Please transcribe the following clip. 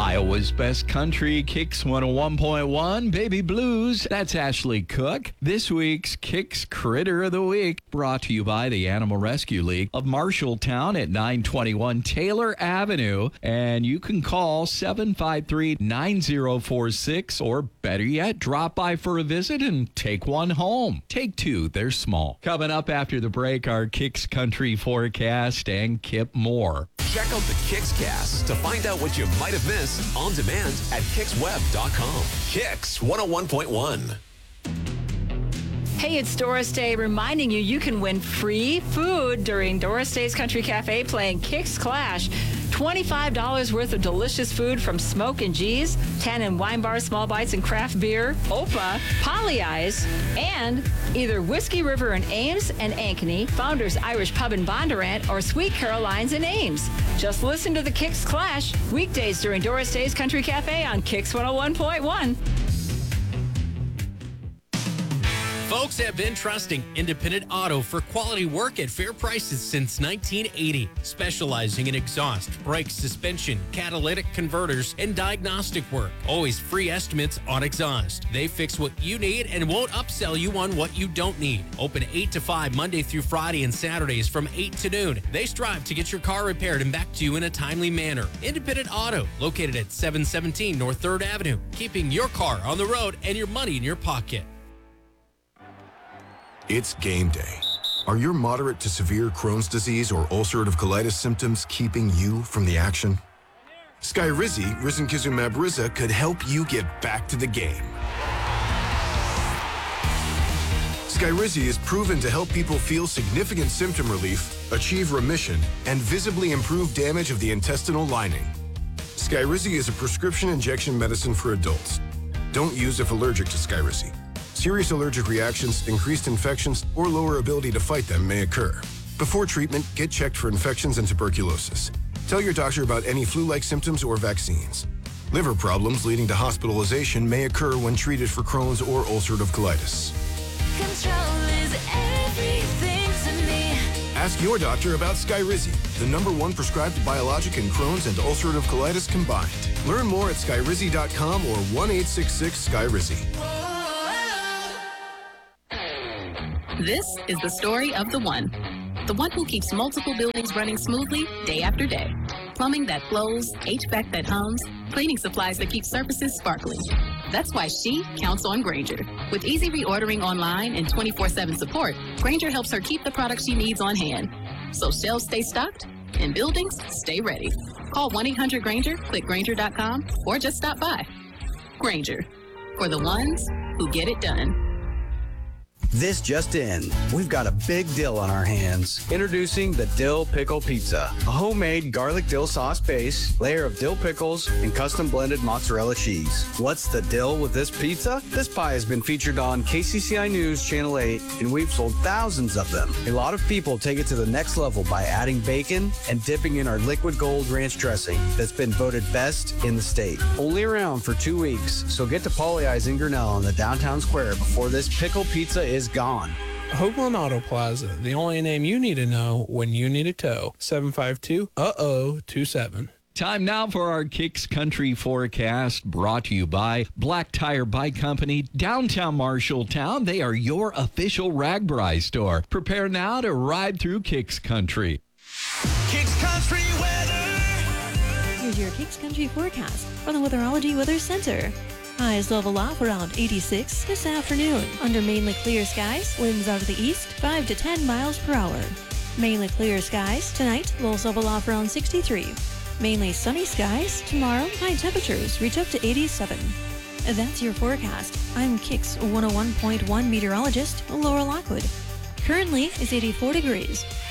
Iowa's best country, Kicks 101.1, Baby Blues. That's Ashley Cook. This week's Kicks Critter of the Week brought to you by the Animal Rescue League of Marshalltown at 921 Taylor Avenue. And you can call 753-9046, or better yet, drop by for a visit and take one home. Take two, they're small. Coming up after the break, our Kicks Country forecast and Kip Moore. Check out the Kicks Cast to find out what you might have missed on demand at kicksweb.com. Kicks 101.1. Hey, it's Doris Day reminding you can win free food during Doris Day's Country Cafe playing Kicks Clash. $25 worth of delicious food from Smoke and G's, Tannin Wine Bar, Small Bites and Craft Beer, Opa, Polly Eyes, and either Whiskey River in Ames and Ankeny, Founders Irish Pub in Bondurant, or Sweet Caroline's in Ames. Just listen to the Kicks Clash weekdays during Doris Day's Country Cafe on Kicks 101.1. Folks have been trusting Independent Auto for quality work at fair prices since 1980, specializing in exhaust, brake, suspension, catalytic converters, and diagnostic work. Always free estimates on exhaust. They fix what you need and won't upsell you on what you don't need. Open 8 to 5 Monday through Friday and Saturdays from 8 to noon. They strive to get your car repaired and back to you in a timely manner. Independent Auto, located at 717 North 3rd Avenue, keeping your car on the road and your money in your pocket. It's game day. Are your moderate to severe Crohn's disease or ulcerative colitis symptoms keeping you from the action? Skyrizi, risankizumab Riza, could help you get back to the game. Skyrizi is proven to help people feel significant symptom relief, achieve remission, and visibly improve damage of the intestinal lining. Skyrizi is a prescription injection medicine for adults. Don't use if allergic to Skyrizi. Serious allergic reactions, increased infections, or lower ability to fight them may occur. Before treatment, get checked for infections and tuberculosis. Tell your doctor about any flu-like symptoms or vaccines. Liver problems leading to hospitalization may occur when treated for Crohn's or ulcerative colitis. Control is everything to me. Ask your doctor about Skyrizi, the #1 prescribed biologic in Crohn's and ulcerative colitis combined. Learn more at skyrizi.com or 1-866-SKYRIZI. This is the story of the one who keeps multiple buildings running smoothly day after day. Plumbing that flows, HVAC that hums, cleaning supplies that keep surfaces sparkling. That's why she counts on Grainger. With easy reordering online and 24/7 support, Grainger helps her keep the products she needs on hand. So shelves stay stocked and buildings stay ready. Call 1-800-GRAINGER, click Grainger.com, or just stop by. Grainger, for the ones who get it done. This just in. We've got a big deal on our hands. Introducing the Dill Pickle Pizza. A homemade garlic dill sauce base, layer of dill pickles, and custom blended mozzarella cheese. What's the deal with this pizza? This pie has been featured on KCCI News Channel 8, and we've sold thousands of them. A lot of people take it to the next level by adding bacon and dipping in our liquid gold ranch dressing that's been voted best in the state. Only around for 2 weeks, so get to Polly Eyes in Grinnell in the downtown square before this pickle pizza is gone. Hoagland Auto Plaza, the only name you need to know when you need a tow. 752-27. Time now for our Kicks Country forecast, brought to you by Black Tire Bike Company, downtown Marshalltown. They are your official RAGBRAI store. Prepare now to ride through Kicks Country. Kicks Country weather. Here's your Kicks Country forecast from the Weatherology Weather Center. Highs level off around 86 this afternoon. Under mainly clear skies, winds out of the east 5 to 10 miles per hour. Mainly clear skies tonight, lows level off around 63. Mainly sunny skies tomorrow, high temperatures reach up to 87. That's your forecast. I'm Kicks 101.1 meteorologist Laura Lockwood. Currently is 84 degrees.